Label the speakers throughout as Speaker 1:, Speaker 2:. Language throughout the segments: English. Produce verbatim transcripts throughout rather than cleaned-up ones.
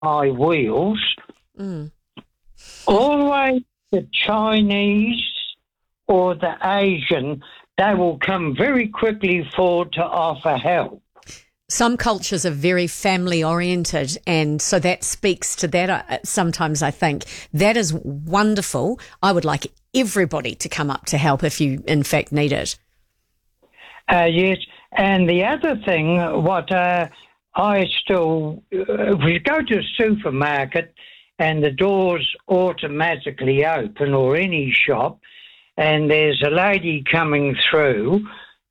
Speaker 1: my wheels,
Speaker 2: Mm.
Speaker 1: always the Chinese or the Asian, they will come very quickly forward to offer help.
Speaker 2: Some cultures are very family oriented, and so that speaks to that. uh, Sometimes I think that is wonderful. I would like everybody to come up to help if you, in fact, need it.
Speaker 1: Uh, yes, and the other thing, what uh, I still, uh, we go to a supermarket and the doors automatically open, or any shop, and there's a lady coming through.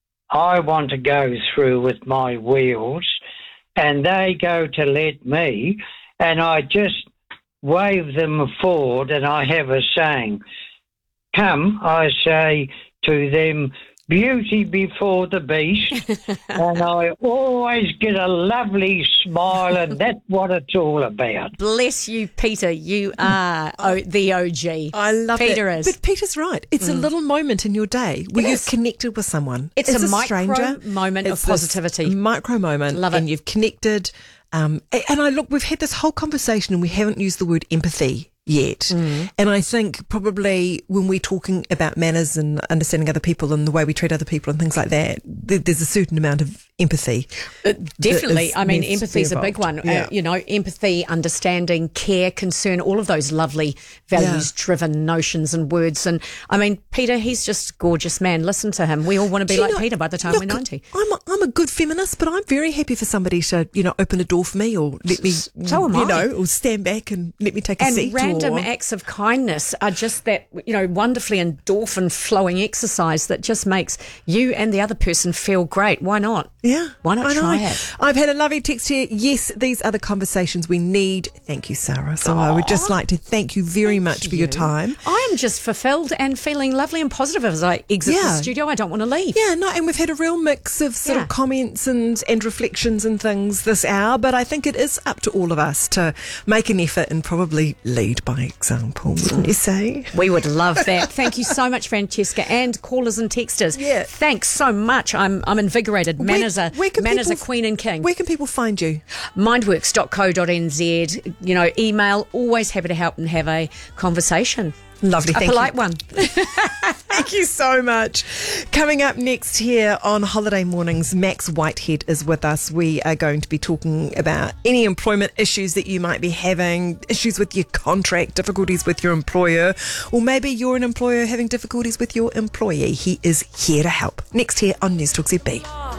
Speaker 1: I want to go through with my wheels, and they go to let me, and I just wave them forward, and I have a saying. Come, I say to them, beauty before the beast, and I always get a lovely smile, and that's what it's all about.
Speaker 2: Bless you, Peter. You are o- the O G.
Speaker 3: I love
Speaker 2: Peter
Speaker 3: it.
Speaker 2: is.
Speaker 3: But Peter's right. It's a little moment in your day where
Speaker 2: It
Speaker 3: you've
Speaker 2: is.
Speaker 3: connected with someone.
Speaker 2: It's a micro
Speaker 3: stranger.
Speaker 2: moment of
Speaker 3: It's this
Speaker 2: positivity.
Speaker 3: micro moment.
Speaker 2: Love it.
Speaker 3: And you've connected. Um, a- and I look, we've had this whole conversation and we haven't used the word empathy yet.
Speaker 2: Mm.
Speaker 3: And I think probably when we're talking about manners and understanding other people and the way we treat other people and things like that, th- there's a certain amount of empathy.
Speaker 2: Uh, Definitely.
Speaker 3: is-
Speaker 2: I mean,
Speaker 3: needs to
Speaker 2: empathy
Speaker 3: be
Speaker 2: is a big one.
Speaker 3: involved. Yeah.
Speaker 2: Uh, you know, empathy, understanding, care, concern, all of those lovely values-driven notions and words. And I mean, Peter, he's just a gorgeous man. Listen to him. We all want to be
Speaker 3: Do you
Speaker 2: like
Speaker 3: know-
Speaker 2: Peter by the time
Speaker 3: look,
Speaker 2: we're ninety.
Speaker 3: I'm a, I'm a good feminist, but I'm very happy for somebody to, you know, open a door for me or let me,
Speaker 2: So am
Speaker 3: you
Speaker 2: I.
Speaker 3: know, or stand back and let me take a
Speaker 2: And
Speaker 3: seat.
Speaker 2: random
Speaker 3: or,
Speaker 2: acts of kindness are just that, you know, wonderfully endorphin flowing exercise that just makes you and the other person feel great. Why not?
Speaker 3: Yeah.
Speaker 2: Why not
Speaker 3: I know.
Speaker 2: try it?
Speaker 3: I've had a lovely text here. Yes, these are the conversations we need. Thank you, Sarah. So I would just like to thank you very much for your time.
Speaker 2: I am just fulfilled and feeling lovely and positive as I exit the
Speaker 3: Yeah.
Speaker 2: studio. I don't want to leave.
Speaker 3: Yeah, no, and we've had a real mix of sort
Speaker 2: Yeah.
Speaker 3: of comments and, and reflections and things this hour, but I think it is up to all of us to make an effort and probably lead by example, wouldn't you say?
Speaker 2: We would love that. Thank you so much, Francesca, and callers and texters.
Speaker 3: Yeah.
Speaker 2: Thanks so much. I'm I'm invigorated. Manners
Speaker 3: Where-
Speaker 2: are
Speaker 3: where can
Speaker 2: manners are
Speaker 3: people-
Speaker 2: queen and king.
Speaker 3: Where can people find you?
Speaker 2: mindworks dot co dot n z. You know, email. Always happy to help and have a conversation.
Speaker 3: Lovely,
Speaker 2: A
Speaker 3: thank
Speaker 2: polite
Speaker 3: you.
Speaker 2: one.
Speaker 3: Thank you so much. Coming up next here on Holiday Mornings, Max Whitehead is with us. We are going to be talking about any employment issues that you might be having, issues with your contract, difficulties with your employer, or maybe you're an employer having difficulties with your employee. He is here to help. Next here on News Talk Z B.